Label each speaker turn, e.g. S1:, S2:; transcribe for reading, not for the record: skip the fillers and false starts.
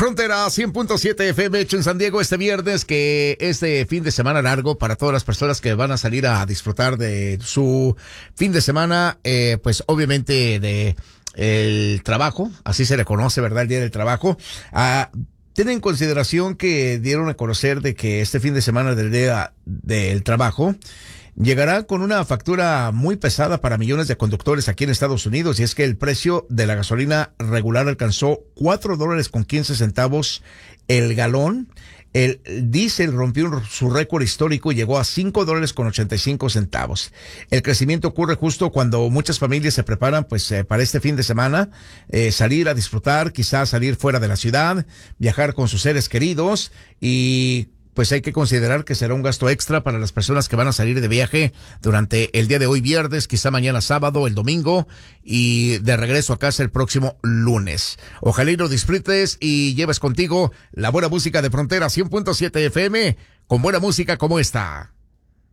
S1: Frontera 100.7 FM hecho en San Diego este viernes, que este fin de semana largo para todas las personas que van a salir a disfrutar de su fin de semana, pues obviamente de el trabajo, así se le conoce, ¿verdad? El Día del Trabajo. Ten en consideración que dieron a conocer de que este fin de semana del Día del Trabajo llegará con una factura muy pesada para millones de conductores aquí en Estados Unidos, y es que el precio de la gasolina regular alcanzó $4.15 el galón. El diésel rompió su récord histórico y llegó a $5.85. El crecimiento ocurre justo cuando muchas familias se preparan pues para este fin de semana, salir a disfrutar, quizás salir fuera de la ciudad, viajar con sus seres queridos, y pues hay que considerar que será un gasto extra para las personas que van a salir de viaje durante el día de hoy viernes, quizá mañana sábado, el domingo, y de regreso a casa el próximo lunes. Ojalá y lo disfrutes y lleves contigo la buena música de Frontera 100.7 FM, con buena música como esta.